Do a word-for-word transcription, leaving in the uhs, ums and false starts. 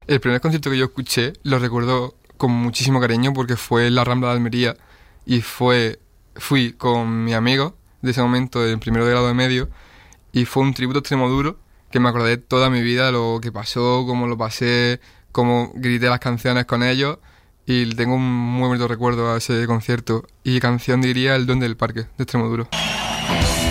El primer concierto que yo escuché lo recuerdo con muchísimo cariño porque fue en la Rambla de Almería y fue fui con mi amigo de ese momento, en primero de grado de medio, y fue un tributo a Extremoduro que me acordé toda mi vida, lo que pasó, cómo lo pasé, cómo grité las canciones con ellos y tengo un muy bonito recuerdo a ese concierto. Y canción diría El Duende del Parque de Extremoduro.